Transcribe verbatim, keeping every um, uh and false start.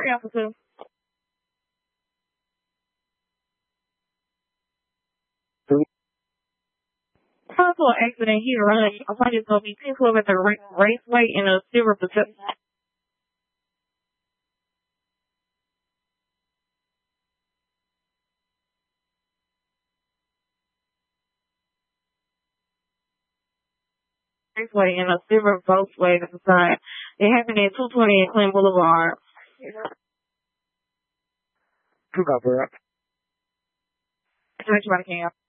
three Alpha two. Possible accident here, right? I thought it's gonna be ten twelve at the ra- raceway in a silver Pacific. Raceway in a silver Volkswagen inside. It happened at two twenty in Clinton Boulevard. Two copper. That's what I can.